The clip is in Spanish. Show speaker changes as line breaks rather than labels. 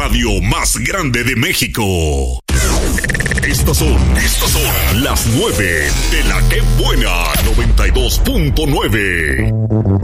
radio más grande de México. Estas son las 9 de la Que Buena 92.9.